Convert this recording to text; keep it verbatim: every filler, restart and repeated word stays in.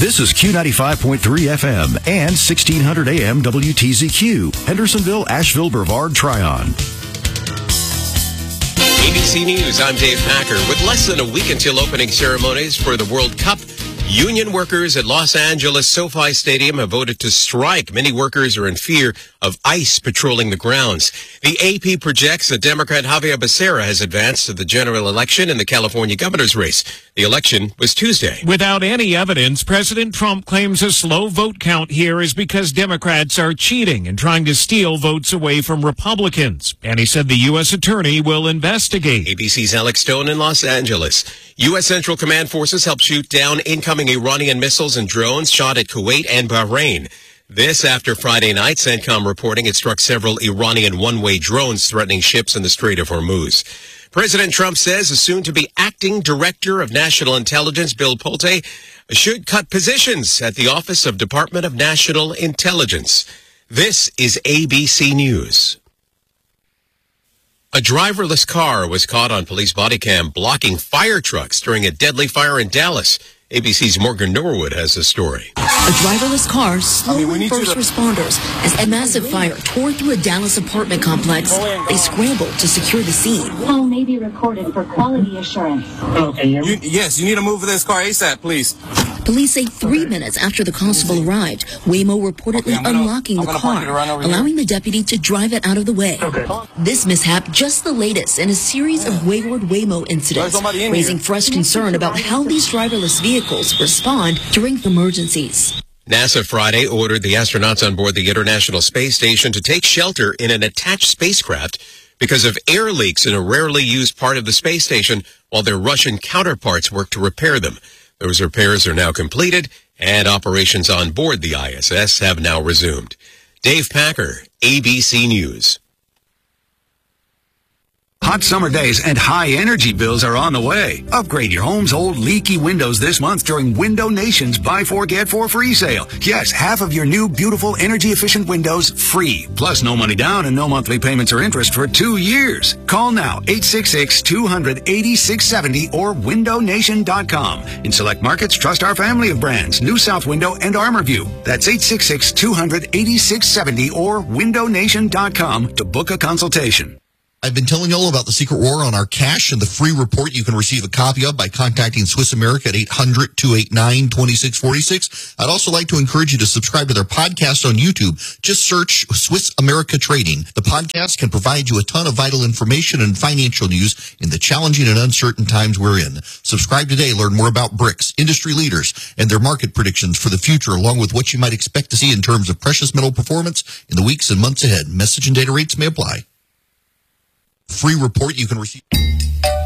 This is Q ninety-five point three F M and sixteen hundred A M W T Z Q, Hendersonville, Asheville, Brevard, Tryon. A B C News, I'm Dave Packer. With less than a week until opening ceremonies for the World Cup, union workers at Los Angeles SoFi Stadium have voted to strike. Many workers are in fear of ICE patrolling the grounds. The A P projects that Democrat Javier Becerra has advanced to the general election in the California governor's race. The election was Tuesday. Without any evidence, President Trump claims a slow vote count here is because Democrats are cheating and trying to steal votes away from Republicans. And he said the U S attorney will investigate. A B C's Alex Stone in Los Angeles. U S Central Command forces helped shoot down incoming Iranian missiles and drones shot at Kuwait and Bahrain. This after Friday night, CENTCOM reporting it struck several Iranian one-way drones threatening ships in the Strait of Hormuz. President Trump says the soon-to-be acting director of national intelligence, Bill Pulte, should cut positions at the Office of Department of National Intelligence. This is A B C News. A driverless car was caught on police body cam blocking fire trucks during a deadly fire in Dallas. A B C's Morgan Norwood has the story. A driverless car slowed I mean, first to... responders as a massive fire tore through a Dallas apartment complex. They scrambled to secure the scene. Call may be recorded for quality assurance. Okay, you, yes, you need to move this car ASAP, please. Police say three okay. minutes after the constable arrived, Waymo reportedly okay, gonna, unlocking I'm the car, right allowing the deputy to drive it out of the way. Okay. This mishap just the latest in a series of wayward Waymo incidents, raising fresh concern about how these driverless vehicles respond during emergencies. NASA Friday ordered the astronauts on board the International Space Station to take shelter in an attached spacecraft because of air leaks in a rarely used part of the space station while their Russian counterparts work to repair them. Those repairs are now completed, and operations on board the I S S have now resumed. Dave Packer, A B C News. Hot summer days and high energy bills are on the way. Upgrade your home's old leaky windows this month during Window Nation's Buy Four Get Four free sale. Yes, half of your new beautiful energy efficient windows free. Plus no money down and no monthly payments or interest for two years. Call now eight six six, two hundred, eighty-six seventy or window nation dot com. In select markets, trust our family of brands, New South Window and ArmorView. That's eight six six, two hundred, eighty-six seventy or window nation dot com to book a consultation. I've been telling you all about the secret war on our cash and the free report you can receive a copy of by contacting Swiss America at eight hundred, two eight nine, two six four six. I'd also like to encourage you to subscribe to their podcast on YouTube. Just search Swiss America Trading. The podcast can provide you a ton of vital information and financial news in the challenging and uncertain times we're in. Subscribe today. Learn more about BRICS, industry leaders, and their market predictions for the future, along with what you might expect to see in terms of precious metal performance in the weeks and months ahead. Message and data rates may apply. Free report you can receive.